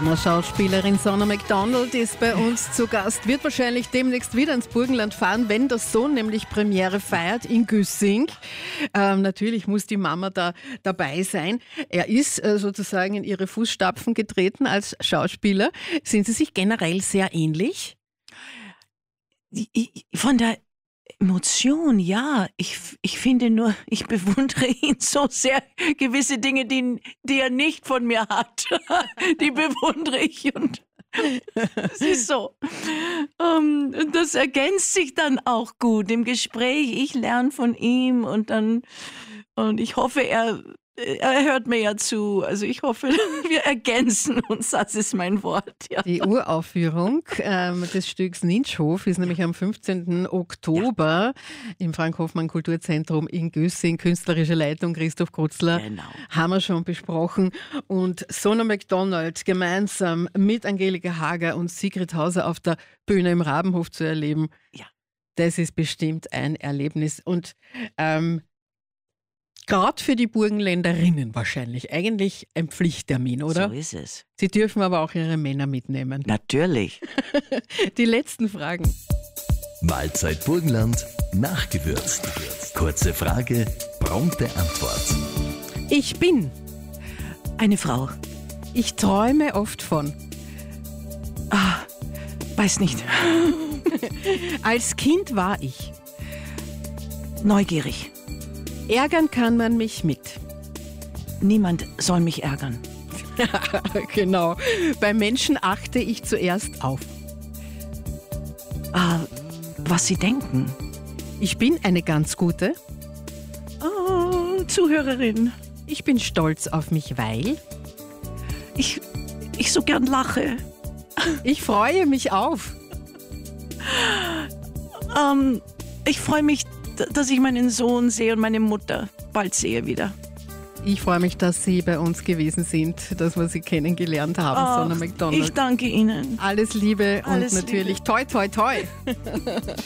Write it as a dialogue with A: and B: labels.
A: Schauspielerin Sonna McDonald ist bei uns zu Gast, wird wahrscheinlich demnächst wieder ins Burgenland fahren, wenn der Sohn nämlich Premiere feiert in Güssing. Natürlich muss die Mama da dabei sein. Er ist sozusagen in ihre Fußstapfen getreten als Schauspieler. Sind Sie sich generell sehr ähnlich?
B: Von der Emotion, ja. Ich finde nur, ich bewundere ihn so sehr. Gewisse Dinge, die er nicht von mir hat, die bewundere ich. Und es ist so. Das ergänzt sich dann auch gut im Gespräch. Ich lerne von ihm und ich hoffe, er hört mir ja zu. Also ich hoffe, wir ergänzen uns. Das ist mein Wort. Ja.
A: Die Uraufführung des Stücks Ninschhof ist nämlich am 15. Oktober im Frank-Hofmann-Kulturzentrum in Güssing. Künstlerische Leitung Christoph Kutzler.
B: Genau.
A: Haben wir schon besprochen. Und Sonna McDonald gemeinsam mit Angelika Hager und Sigrid Hauser auf der Bühne im Rabenhof zu erleben, das ist bestimmt ein Erlebnis. Und gerade für die Burgenländerinnen wahrscheinlich. Eigentlich ein Pflichttermin, oder?
B: So ist es.
A: Sie dürfen aber auch ihre Männer mitnehmen.
B: Natürlich.
A: Die letzten Fragen.
C: Mahlzeit Burgenland, nachgewürzt. Kurze Frage, prompte Antwort.
A: Ich bin.
B: Eine Frau.
A: Ich träume oft von.
B: Weiß nicht.
A: Als Kind war ich.
B: Neugierig.
A: Ärgern kann man mich mit.
B: Niemand soll mich ärgern.
A: Genau. Bei Menschen achte ich zuerst auf.
B: Was sie denken.
A: Ich bin eine ganz gute.
B: Zuhörerin.
A: Ich bin stolz auf mich, weil
B: Ich so gern lache.
A: ich freue mich auf.
B: Ich freue mich, dass ich meinen Sohn sehe und meine Mutter bald sehe wieder.
A: Ich freue mich, dass Sie bei uns gewesen sind, dass wir Sie kennengelernt haben, Sonna McDonald.
B: Ich danke Ihnen.
A: Alles Liebe
B: Alles
A: und natürlich toi toi toi.